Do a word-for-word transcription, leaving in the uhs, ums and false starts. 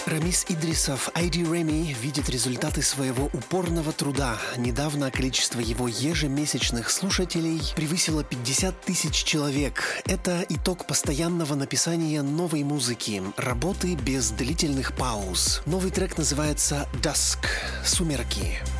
Рамис Идрисов, ай ди Remy, видит результаты своего упорного труда. Недавно количество его ежемесячных слушателей превысило пятьдесят тысяч человек. Это итог постоянного написания новой музыки, работы без длительных пауз. Новый трек называется «Dusk» — «Сумерки».